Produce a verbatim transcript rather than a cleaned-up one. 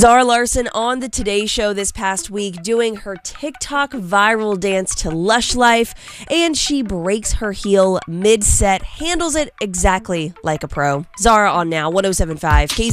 Zara Larsson on the Today Show this past week doing her TikTok viral dance to Lush Life, and she breaks her heel mid-set, handles it exactly like a pro. Zara on now, one oh seven point five K Z.